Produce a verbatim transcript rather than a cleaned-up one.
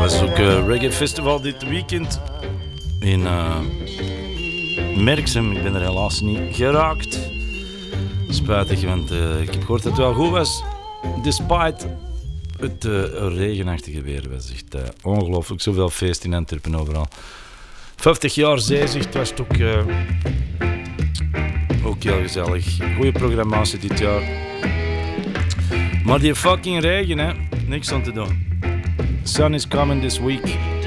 was ook uh, Reggae Festival dit weekend in uh, Merksem. Ik ben er helaas niet geraakt. Spijtig, want uh, ik heb gehoord dat het wel goed was. Despite het uh, regenachtige weer. Het was echt uh, ongelooflijk. Zoveel feest in Antwerpen overal. vijftig jaar zeezicht was het ook, uh, ook heel gezellig. Goeie programmatie dit jaar. Maar die fucking regen, hè. Niks aan te doen. Sun is coming this week.